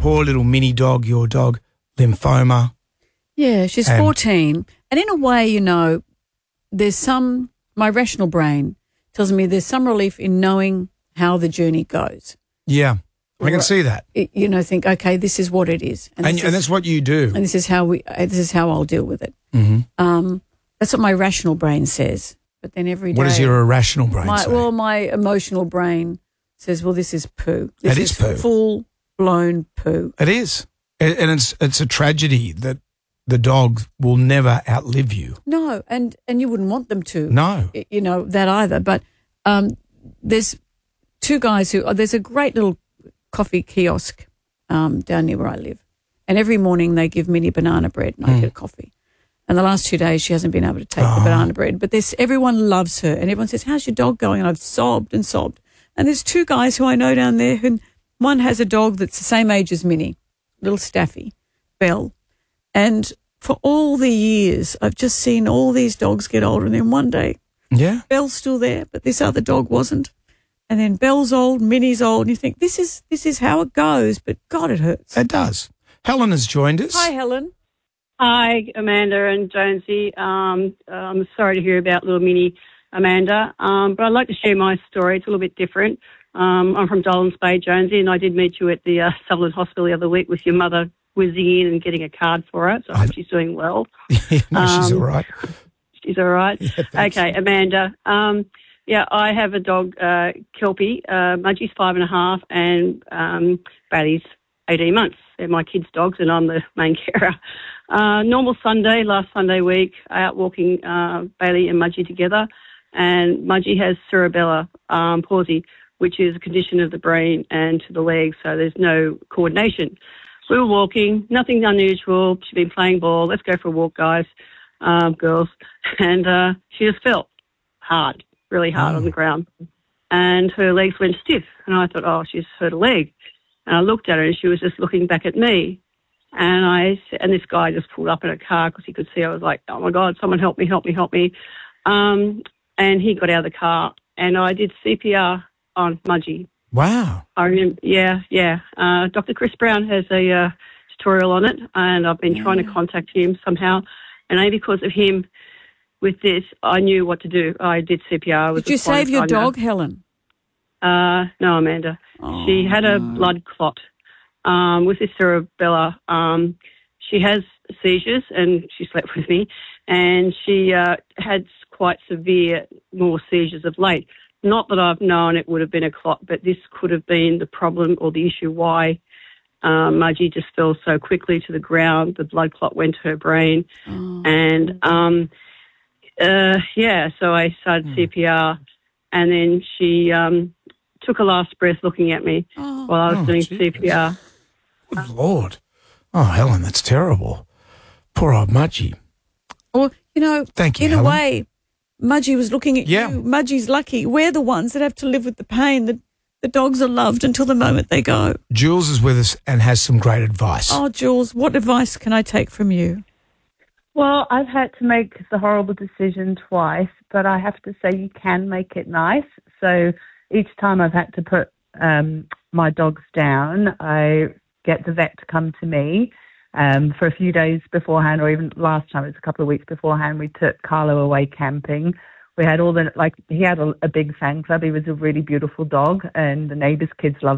poor little mini dog, your dog, lymphoma. Yeah, she's 14. And in a way, you know, my rational brain tells me there's some relief in knowing how the journey goes. Yeah, I can see that. Think, okay, this is what it is. And that's what you do. And this is how I'll deal with it. Mm-hmm. That's what my rational brain says. But then every day. What does your irrational brain say? Well, my emotional brain says, well, this is poo. This is poo. Full-blown poo. It is. And it's a tragedy that the dog will never outlive you. No, and you wouldn't want them to. No. You know, that either. But there's two guys there's a great little coffee kiosk down near where I live. And every morning they give Minnie banana bread and I get a coffee. And the last 2 days she hasn't been able to take the banana bread. But everyone loves her and everyone says, how's your dog going? And I've sobbed and sobbed. And there's two guys who I know down there who one has a dog that's the same age as Minnie, little Staffy, Belle. And for all the years I've just seen all these dogs get older and then one day Belle's still there, but this other dog wasn't. And then Belle's old, Minnie's old, and you think this is how it goes, but God, it hurts. It does. Helen has joined us. Hi, Helen. Hi, Amanda and Jonesy. I'm sorry to hear about little Minnie Amanda, but I'd like to share my story. It's a little bit different. I'm from Dolans Bay, Jonesy, and I did meet you at the Sutherland Hospital the other week with your mother whizzing in and getting a card for her, so I hope she's doing well. No, she's all right. She's all right? Yeah, okay, Amanda. I have a dog, Kelpie. Mudgie's 5.5 and Bailey's 18 months. They're my kids' dogs and I'm the main carer. Normal Sunday, last Sunday week, out walking Bailey and Mudgie together, and Mudgie has cerebellar palsy, which is a condition of the brain and to the legs, so there's no coordination. We were walking, nothing unusual. She'd been playing ball. Let's go for a walk, guys, girls. And she just fell hard, really hard on the ground. And her legs went stiff. And I thought, she's hurt a leg. And I looked at her and she was just looking back at me. And this guy just pulled up in a car because he could see I was like, oh, my God, someone help me, help me, help me. And he got out of the car and I did CPR on Mudgie. Wow. I remember, yeah. Dr. Chris Brown has a tutorial on it and I've been trying to contact him somehow. And only because of him with this, I knew what to do. I did CPR. Did you save your dog, Helen? No, Amanda. Oh, she had a blood clot with this cerebellar. She has seizures and she slept with me and she had quite severe more seizures of late. Not that I've known it would have been a clot, but this could have been the problem or the issue why Mudgie just fell so quickly to the ground. The blood clot went to her brain. And, so I started CPR and then she took a last breath looking at me while I was doing CPR. Good Lord. Oh, Helen, that's terrible. Poor old Mudgie. Well, thank you, in Helen. a way, Mudgie was looking at you. Mudgie's lucky. We're the ones that have to live with the pain. The dogs are loved until the moment they go. Jules is with us and has some great advice. Oh, Jules, what advice can I take from you? Well, I've had to make the horrible decision twice, but I have to say you can make it nice. So each time I've had to put my dogs down, I get the vet to come to me. For a few days beforehand, or even last time, it was a couple of weeks beforehand, we took Carlo away camping. We had he had a big fan club. He was a really beautiful dog and the neighbours' kids loved